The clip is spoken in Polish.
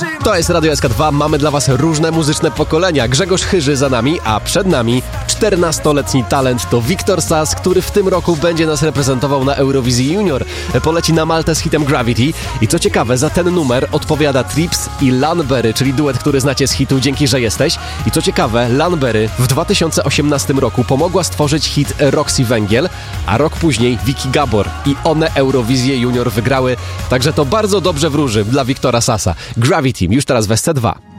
To jest Radio SK2, mamy dla was różne muzyczne pokolenia. Grzegorz Chyży za nami, a przed nami 14-letni talent to Wiktor Sas, który w tym roku będzie nas reprezentował na Eurowizji Junior. Poleci na Maltę z hitem Gravity i co ciekawe, za ten numer odpowiada Trips i Lanberry, czyli duet, który znacie z hitu Dzięki, że jesteś. I co ciekawe, Lanberry w 2018 roku pomogła stworzyć hit Roxy Węgiel, a rok później Vicky Gabor i one Eurowizję Junior wygrały, także to bardzo dobrze wróży dla Wiktora Sasa. Gravity już teraz w SC2.